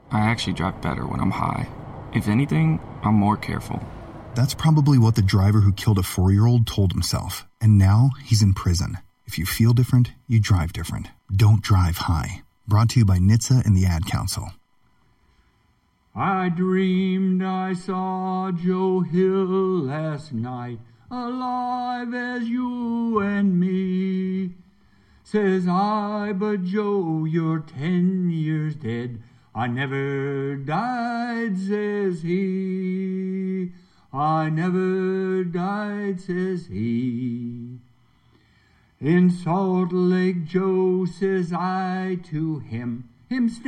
I actually drive better when I'm high. If anything, I'm more careful. That's probably what the driver who killed a 4-year-old told himself, and now he's in prison. If you feel different, you drive different. Don't drive high. Brought to you by NHTSA and the Ad Council. I dreamed I saw Joe Hill last night, alive as you and me. Says I, but Joe, you're 10 years dead. I never died, says he. I never died, says he. In Salt Lake Joe, says I to him